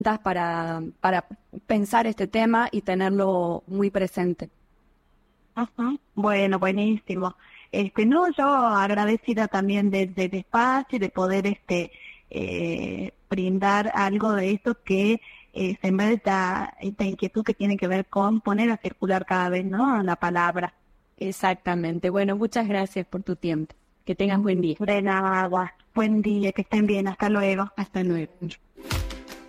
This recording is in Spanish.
para pensar este tema y tenerlo muy presente. Ajá. Bueno, buenísimo. No, yo agradecida también del espacio y de poder brindar algo de esto que sembrar esta inquietud que tiene que ver con poner a circular cada vez, ¿no? La palabra. Exactamente. Bueno, muchas gracias por tu tiempo. Que tengas buen día. De nada, buen día, que estén bien, hasta luego. Hasta luego.